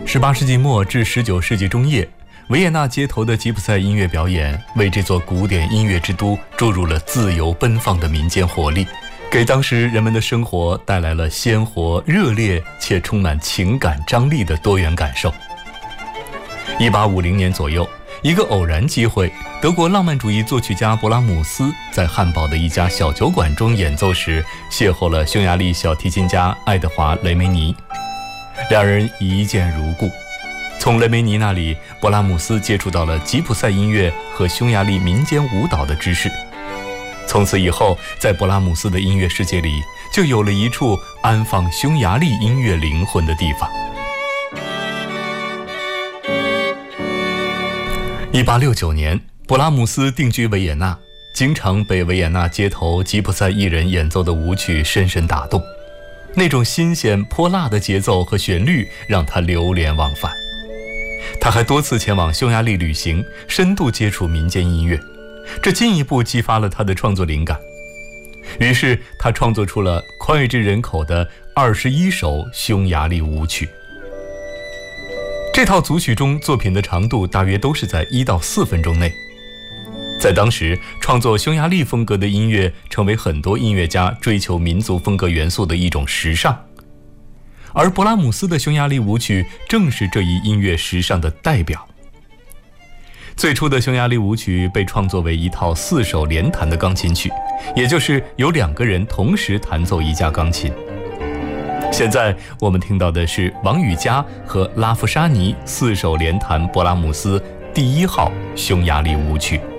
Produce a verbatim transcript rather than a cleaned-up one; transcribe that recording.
十八世纪末至十九世纪中叶，维也纳街头的吉普赛音乐表演为这座古典音乐之都注入了自由奔放的民间活力，给当时人们的生活带来了鲜活、热烈且充满情感张力的多元感受。一八五零年左右，一个偶然机会，德国浪漫主义作曲家勃拉姆斯在汉堡的一家小酒馆中演奏时，邂逅了匈牙利小提琴家爱德华·雷梅尼，两人一见如故。从雷梅尼那里，勃拉姆斯接触到了吉普赛音乐和匈牙利民间舞蹈的知识。从此以后，在勃拉姆斯的音乐世界里，就有了一处安放匈牙利音乐灵魂的地方。一八六九年，勃拉姆斯定居维也纳，经常被维也纳街头吉普赛艺人演奏的舞曲深深打动。那种新鲜泼辣的节奏和旋律让他流连忘返。他还多次前往匈牙利旅行，深度接触民间音乐，这进一步激发了他的创作灵感。于是他创作出了脍炙人口的二十一首匈牙利舞曲。这套组曲中作品的长度大约都是在一到四分钟内。在当时，创作匈牙利风格的音乐成为很多音乐家追求民族风格元素的一种时尚，而勃拉姆斯的匈牙利舞曲正是这一音乐时尚的代表。最初的匈牙利舞曲被创作为一套四手连弹的钢琴曲，也就是有两个人同时弹奏一架钢琴。现在我们听到的是王羽佳和拉夫沙尼四手连弹勃拉姆斯第一号匈牙利舞曲。